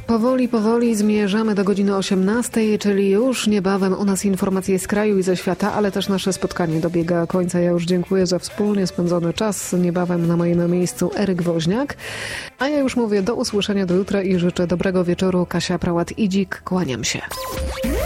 Powoli zmierzamy do godziny 18, czyli już niebawem u nas informacje z kraju i ze świata, ale też nasze spotkanie dobiega końca. Ja już dziękuję za wspólnie spędzony czas. Niebawem na moim miejscu Eryk Woźniak. A ja już mówię do usłyszenia do jutra i życzę dobrego wieczoru. Kasia Prałat-Idzik, kłaniam się.